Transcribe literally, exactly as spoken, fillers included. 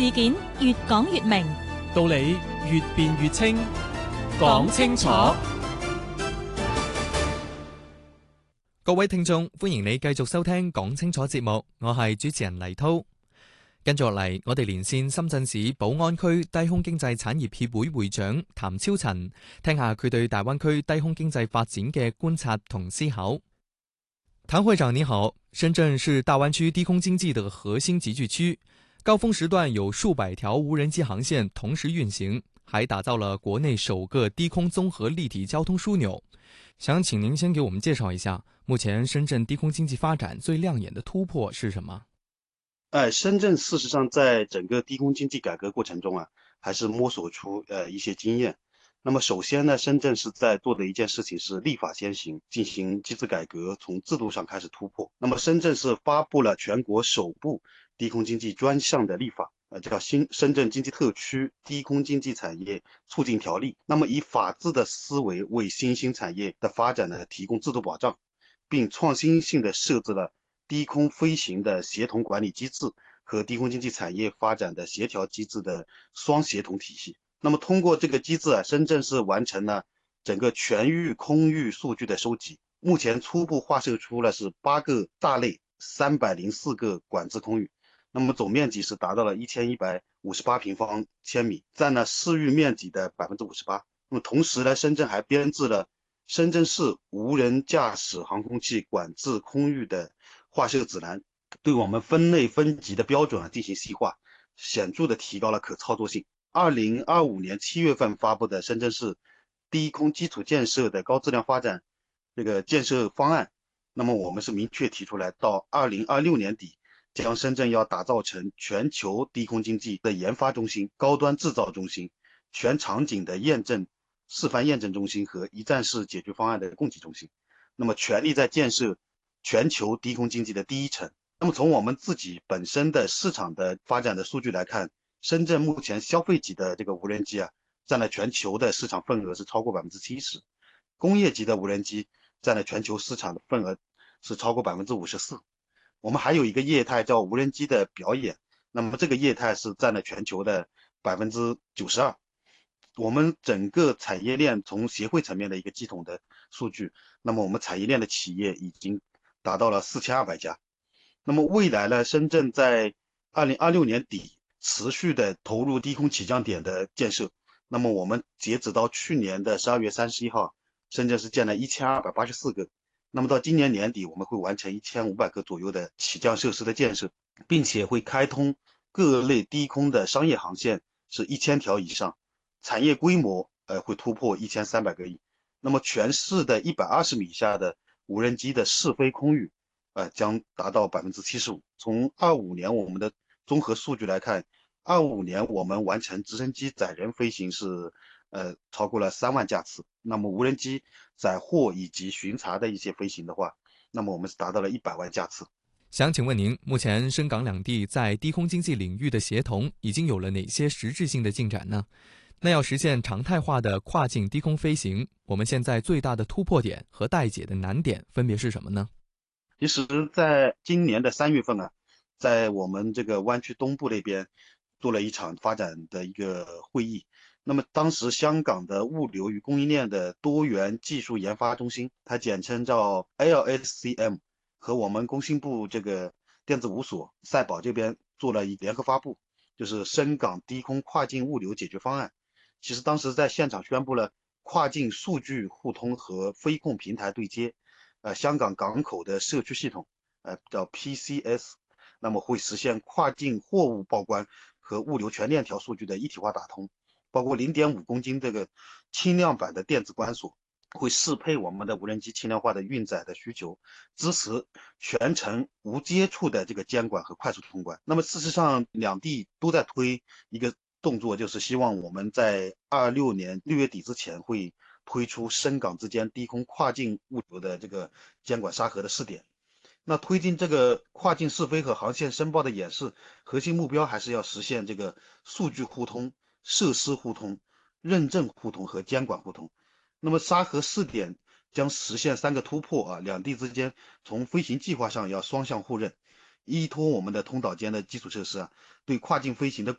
事件越講越明， 道理越辯越清，講清楚。各位聽眾，歡迎你繼續收聽講清楚節目，我係主持人黎濤。跟住落嚟，我哋連線深圳市寶安區低空經濟產業協會會長譚超塵，聽下佢對大灣區低空經濟發展嘅觀察同思考。譚會長你好，深圳是大灣區低空經濟的核心集聚區，高峰時段有數百條無人機航線同時運行，還打造了國內首個低空綜合立體交通樞紐。想請您先給我們介紹一下，目前深圳低空經濟發展最亮眼的突破是什麼？ 呃，深圳事實上在整個低空經濟改革過程中啊，還是摸索出呃一些經驗。那麼首先呢，深圳是在做的一件事情是立法先行，進行機制改革，從制度上開始突破。那麼深圳是發布了全國首部低空經濟專項的立法，呃，叫新深圳經濟特區低空經濟產業促進條例。那麼以法治的思維為新興產業的發展呢提供制度保障，並創新性的設置了低空飛行的協同管理機制和低空經濟產業發展的協調機制的雙協同體系。那麼通過這個機制啊，深圳是完成了整個全域空域數據的收集，目前初步劃設出了是八個大類三百零四個管制空域，那麼總面積是達到了一千一百五十八平方千米，佔了市域面積的百分之五十八。那麼同時呢，深圳還編制了深圳市無人駕駛航空器管制空域的劃設指南，對我們分類分級的標準啊進行細化，顯著的提高了可操作性。二零二五年七月份發布的深圳市低空基礎建設的高質量發展這個建設方案，那麼我們是明確提出來，到二零二六年底，將深圳要打造成全球低空經濟的研發中心、高端製造中心、全場景的驗證示範驗證中心和一站式解決方案的供給中心，那麼全力在建設全球低空經濟的第一城。那麼從我們自己本身的市場的發展的數據來看，深圳目前消費級的這個無人機啊，佔了全球的市場份額是超過百分之七十，工業級的無人機佔了全球市場的份額是超過百分之五十四。我們還有一個業態叫無人機的表演，那麼這個業態是佔了全球的百分之九十二。我們整個產業鏈從協會層面的一個系統的數據，那麼我們產業鏈的企業已經達到了四千二百家。那麼未來呢，深圳在二零二六年底持續的投入低空起降點的建設。那麼我們截止到去年的十二月三十一號，深圳是建了一千二百八十四個。那麼到今年年底，我們會完成一千五百個左右的起降設施的建設，並且會開通各類低空的商業航線是一千條以上，產業規模呃會突破一千三百個億。那麼全市的一百二十米以下的無人機的試飛空域，呃將達到百分之七十五。從二五年我們的綜合數據來看，二五年我們完成直升機載人飛行是呃超過了三萬架次。那麼無人機載貨以及巡查的一些飛行的話，那麼我們是達到了一百萬架次。 想請問您，目前深港兩地在低空經濟領域的協同已經有了哪些實質性的進展呢？那要實現常態化的跨境低空飛行，我們現在最大的突破點和待解的難點分別是什麼呢？ 其實在今年的三月份啊，在我們這個灣區東部那邊做了一場發展的一個會議。那麼當時香港的物流與供應鏈的多元技術研發中心，它簡稱叫 L S C M， 和我們工信部這個電子五所賽寶這邊做了一聯合發布，就是深港低空跨境物流解決方案。其實當時在現場宣布了跨境數據互通和飛控平台對接，呃，香港港口的社區系統，呃，叫 P C S， 那麼會實現跨境貨物報關和物流全鏈條數據的一體化打通，包括 零點五公斤這個輕量版的電子關鎖，會適配我們的無人機輕量化的運載的需求，支持全程無接觸的這個監管和快速通關。那麼事實上，兩地都在推一個動作，就是希望我們在二六年六月底之前會推出深港之間低空跨境物流的這個監管沙盒的試點。那推進這個跨境試飛和航線申報的演示，核心目標還是要實現這個數據互通、設施互通、認證互通和監管互通。那麼沙盒試點將實現三個突破啊，兩地之間從飛行計劃上要雙向互認，依托我們的通島間的基礎設施啊，對跨境飛行的